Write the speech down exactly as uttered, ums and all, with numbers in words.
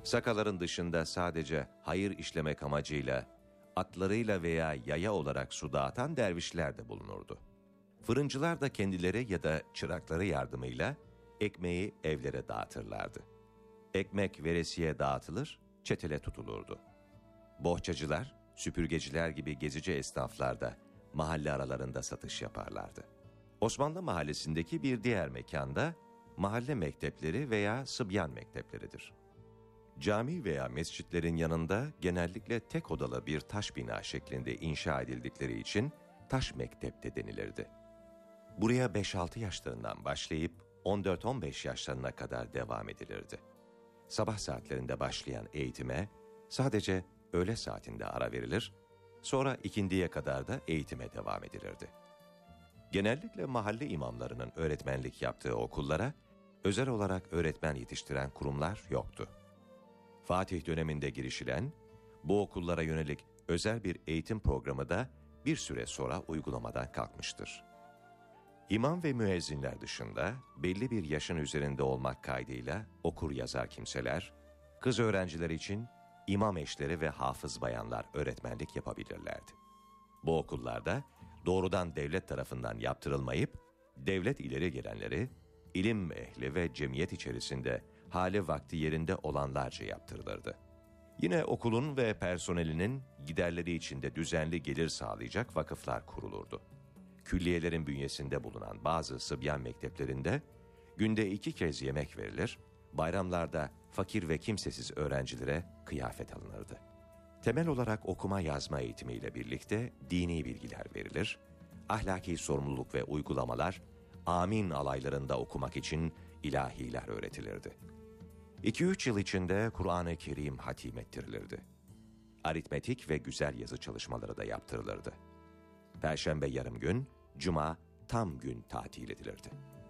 Sakaların dışında sadece hayır işlemek amacıyla, atlarıyla veya yaya olarak su dağıtan dervişler de bulunurdu. Fırıncılar da kendileri ya da çırakları yardımıyla ekmeği evlere dağıtırlardı. Ekmek veresiye dağıtılır, çetele tutulurdu. Bohçacılar, süpürgeciler gibi gezici esnaflar da mahalle aralarında satış yaparlardı. Osmanlı mahallesindeki bir diğer mekanda mahalle mektepleri veya sıbyan mektepleridir. Cami veya mescitlerin yanında genellikle tek odalı bir taş bina şeklinde inşa edildikleri için taş mektep de denilirdi. Buraya beş altı yaşlarından başlayıp on dört on beş yaşlarına kadar devam edilirdi. Sabah saatlerinde başlayan eğitime sadece öğle saatinde ara verilir, sonra ikindiye kadar da eğitime devam edilirdi. Genellikle mahalle imamlarının öğretmenlik yaptığı okullara özel olarak öğretmen yetiştiren kurumlar yoktu. Fatih döneminde girişilen bu okullara yönelik özel bir eğitim programı da bir süre sonra uygulamadan kalkmıştır. İmam ve müezzinler dışında belli bir yaşın üzerinde olmak kaydıyla okur yazar kimseler, kız öğrenciler için imam eşleri ve hafız bayanlar öğretmenlik yapabilirlerdi. Bu okullarda doğrudan devlet tarafından yaptırılmayıp, devlet ileri gelenleri, ilim ehli ve cemiyet içerisinde hali vakti yerinde olanlarca yaptırılırdı. Yine okulun ve personelinin giderleri içinde düzenli gelir sağlayacak vakıflar kurulurdu. Külliyelerin bünyesinde bulunan bazı sıbyan mekteplerinde günde iki kez yemek verilir, bayramlarda fakir ve kimsesiz öğrencilere kıyafet alınırdı. Temel olarak okuma yazma eğitimiyle birlikte dini bilgiler verilir, ahlaki sorumluluk ve uygulamalar, amin alaylarında okumak için ilahiler öğretilirdi. iki üç yıl içinde Kur'an-ı Kerim hatim ettirilirdi. Aritmetik ve güzel yazı çalışmaları da yaptırılırdı. Perşembe yarım gün, cuma tam gün tatil edilirdi.